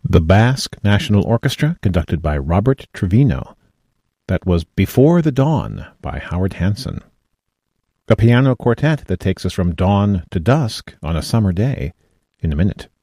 The Basque National Orchestra, conducted by Robert Trevino. That was Before the Dawn by Howard Hanson. A piano quartet that takes us from dawn to dusk on a summer day in a minute.